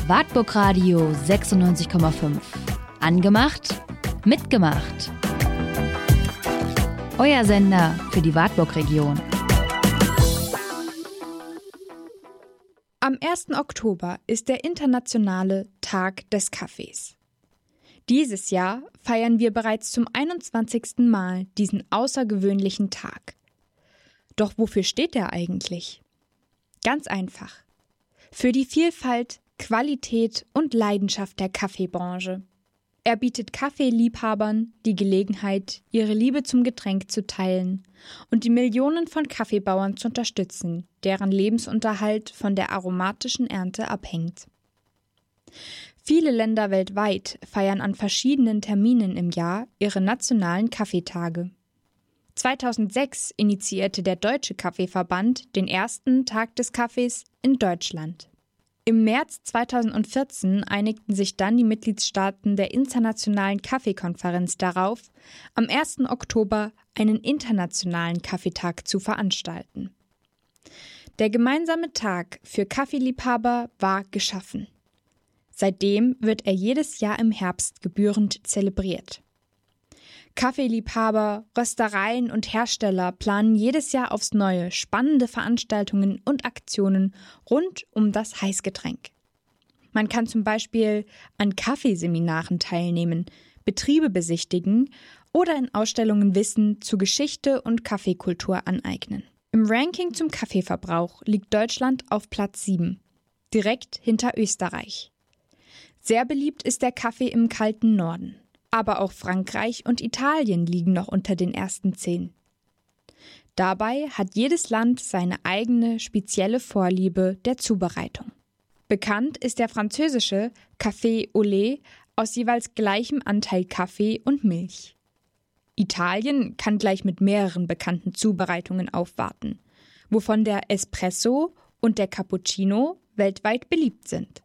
Wartburg Radio 96,5. Angemacht, mitgemacht. Euer Sender für die Wartburg-Region. Am 1. Oktober ist der internationale Tag des Kaffees. Dieses Jahr feiern wir bereits zum 21. Mal diesen außergewöhnlichen Tag. Doch wofür steht er eigentlich? Ganz einfach. Für die Vielfalt, Qualität und Leidenschaft der Kaffeebranche. Er bietet Kaffeeliebhabern die Gelegenheit, ihre Liebe zum Getränk zu teilen und die Millionen von Kaffeebauern zu unterstützen, deren Lebensunterhalt von der aromatischen Ernte abhängt. Viele Länder weltweit feiern an verschiedenen Terminen im Jahr ihre nationalen Kaffeetage. 2006 initiierte der Deutsche Kaffeeverband den ersten Tag des Kaffees in Deutschland. Im März 2014 einigten sich dann die Mitgliedstaaten der Internationalen Kaffeekonferenz darauf, am 1. Oktober einen internationalen Kaffeetag zu veranstalten. Der gemeinsame Tag für Kaffeeliebhaber war geschaffen. Seitdem wird er jedes Jahr im Herbst gebührend zelebriert. Kaffeeliebhaber, Röstereien und Hersteller planen jedes Jahr aufs Neue spannende Veranstaltungen und Aktionen rund um das Heißgetränk. Man kann zum Beispiel an Kaffeeseminaren teilnehmen, Betriebe besichtigen oder in Ausstellungen Wissen zu Geschichte und Kaffeekultur aneignen. Im Ranking zum Kaffeeverbrauch liegt Deutschland auf Platz 7, direkt hinter Österreich. Sehr beliebt ist der Kaffee im kalten Norden. Aber auch Frankreich und Italien liegen noch unter den ersten 10. Dabei hat jedes Land seine eigene spezielle Vorliebe der Zubereitung. Bekannt ist der französische Café au lait aus jeweils gleichem Anteil Kaffee und Milch. Italien kann gleich mit mehreren bekannten Zubereitungen aufwarten, wovon der Espresso und der Cappuccino weltweit beliebt sind.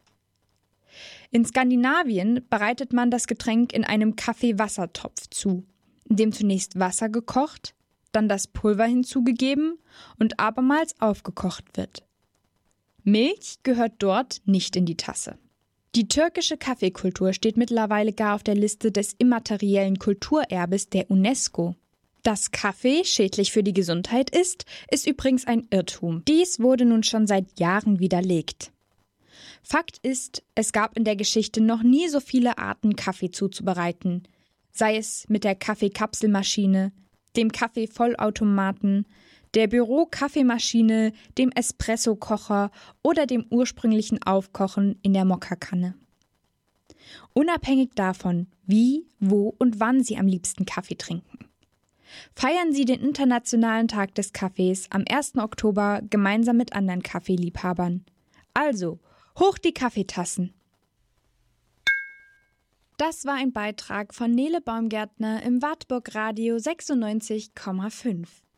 In Skandinavien bereitet man das Getränk in einem Kaffeewassertopf zu, in dem zunächst Wasser gekocht, dann das Pulver hinzugegeben und abermals aufgekocht wird. Milch gehört dort nicht in die Tasse. Die türkische Kaffeekultur steht mittlerweile gar auf der Liste des immateriellen Kulturerbes der UNESCO. Dass Kaffee schädlich für die Gesundheit ist übrigens ein Irrtum. Dies wurde nun schon seit Jahren widerlegt. Fakt ist, es gab in der Geschichte noch nie so viele Arten, Kaffee zuzubereiten, sei es mit der Kaffeekapselmaschine, dem Kaffeevollautomaten, der Büro-Kaffeemaschine, dem Espresso-Kocher oder dem ursprünglichen Aufkochen in der Mokkakanne. Unabhängig davon, wie, wo und wann Sie am liebsten Kaffee trinken. Feiern Sie den Internationalen Tag des Kaffees am 1. Oktober gemeinsam mit anderen Kaffeeliebhabern. Also, hoch die Kaffeetassen! Das war ein Beitrag von Nele Baumgärtner im Wartburg Radio 96,5.